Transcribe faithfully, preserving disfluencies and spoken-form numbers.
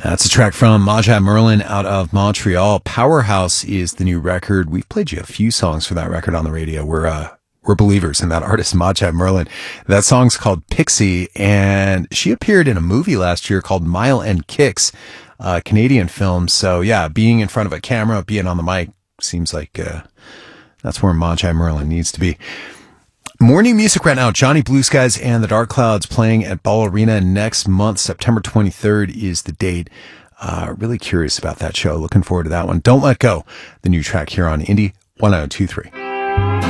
That's a track from Maja Merlin out of Montreal. Powerhouse is the new record. We've played you a few songs for that record on the radio. We're, uh, we're believers in that artist, Maja Merlin. That song's called Pixie, and she appeared in a movie last year called Mile and Kicks, a Canadian film. So yeah, being in front of a camera, being on the mic, seems like, uh, that's where Maja Merlin needs to be. More new music right now. Johnny Blue Skies and the Dark Clouds playing at Ball Arena next month. September twenty-third is the date. Uh, really curious about that show. Looking forward to that one. Don't Let Go, the new track here on Indie one oh two three.